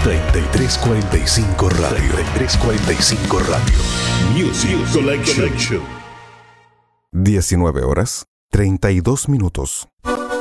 3345 Radio. 3345 Radio. Music Collection. 19 horas, 32 minutos.